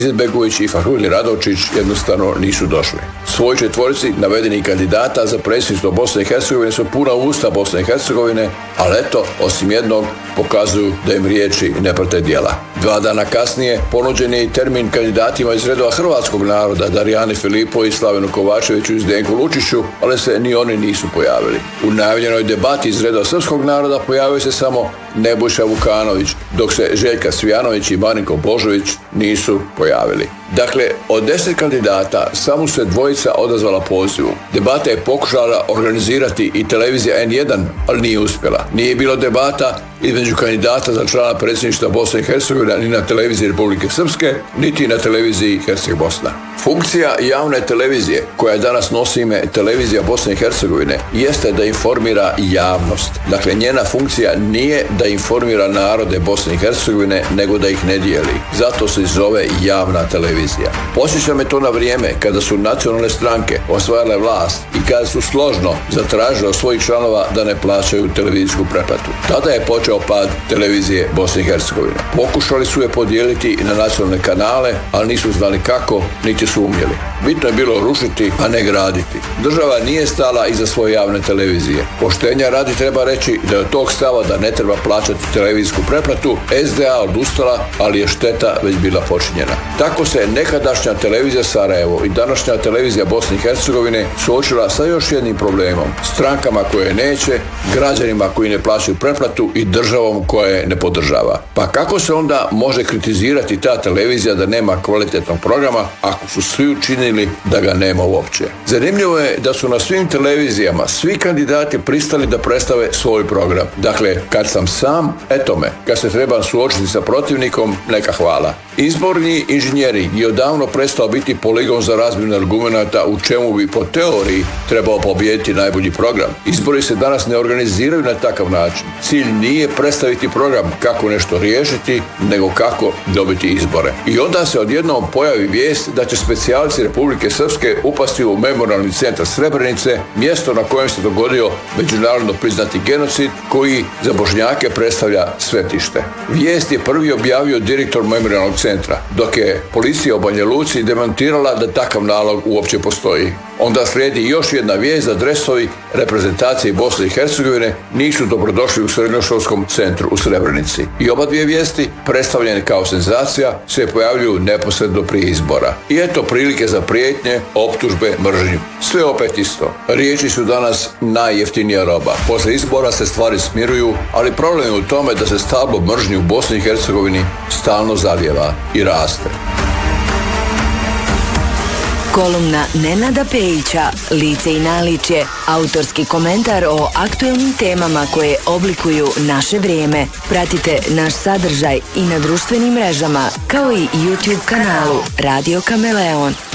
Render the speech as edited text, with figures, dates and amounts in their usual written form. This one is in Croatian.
Izetbegović i Fahruddin Radovčić jednostavno nisu došli. Svoj četvorici navedeni kandidata za predsjedništvo Bosne i Hercegovine su puna usta Bosne i Hercegovine, ali eto, osim jednog, pokazuju da im riječi ne prate djela. 2 dana kasnije ponuđen je i termin kandidatima iz redova hrvatskog naroda Darijani Filipović, Slavenu Kovačeviću i Zdenku Lučiću, ali se ni oni nisu pojavili. U najavljenoj debati iz redova srpskog naroda pojavio se samo Nebojša Vukanović, dok se Željka Svijanović i Marinko Božović nisu pojavili. Dakle, od 10 kandidata samo se 2 odazvala pozivu. Debata je pokušala organizirati i televizija N1, ali nije uspjela. Nije bilo debata između kandidata za člana predsjedništva Bosne i Hercegovine ni na televiziji Republike Srpske, niti na televiziji Herceg Bosna. Funkcija javne televizije, koja danas nosi ime Televizija Bosne i Hercegovine, jeste da informira javnost. Dakle, njena funkcija nije da informira narode Bosne i Hercegovine, nego da ih ne dijeli. Zato se zove javna televizija. Posjeća me to na vrijeme kada su nacionalne stranke osvajale vlast i kada su složno zatražile od svojih članova da ne plaćaju televizijsku pretplatu. Tada je počeo pad televizije Bosne i Hercegovine. Pokušali su je podijeliti na nacionalne kanale, ali nisu znali kako, niti su umjeli. Bitno je bilo rušiti, a ne graditi. Država nije stala iza svoje javne televizije. Poštenja radi treba reći da je od tog stava da ne treba plaćati televizijsku pretplatu SDA odustala, ali je šteta već bila počinjena. Tako se nekadašnja televizija Sarajevo i današnja televizija Bosne i Hercegovine suočila sa još jednim problemom. Strankama koje neće, građanima koji ne plaćaju pretplatu i državom koja je ne podržava. Pa kako se onda može kritizirati ta televizija da nema kvalitetnog programa ako su svi učinili da ga nema uopće? Zanimljivo je da su na svim televizijama svi kandidati pristali da predstave svoj program. Dakle, kad sam sam, eto me. Kad se trebam suočiti sa protivnikom, neka hvala. Izborni inženjeri je odavno prestao biti poligon za razmjenu argumenata u čemu bi po teoriji trebao pobijediti najbolji program. Izbori se danas ne organiziraju na takav način. Cilj nije predstaviti program kako nešto riješiti, nego kako dobiti izbore. I onda se odjednom pojavi vijest da će specijalci Republike Srpske upasti u Memorijalni centar Srebrenice, mjesto na kojem se dogodio međunarodno priznati genocid koji za Bošnjake predstavlja svetište. Vijest je prvi objavio direktor Memorijalnog centra, dok je policija u Banja Luci demantirala da takav nalog uopće postoji. Onda slijedi još jedna vijest da dresovi reprezentacije Bosne i Hercegovine nisu dobrodošli u srednjoškolskom centru u Srebrenici. I oba dvije vijesti, predstavljene kao senzacija, se pojavljuju neposredno prije izbora. I eto prilike za prijetnje, optužbe, mržnju. Sve opet isto. Riječi su danas najjeftinija roba. Posle izbora se stvari smiruju, ali problem je u tome da se stablo mržnje u Bosni i Hercegovini stalno zalijeva i raste. Kolumna Nenada Pejića, Lice i naličje, autorski komentar o aktuelnim temama koje oblikuju naše vrijeme. Pratite naš sadržaj i na društvenim mrežama, kao i YouTube kanalu Radio Kameleon.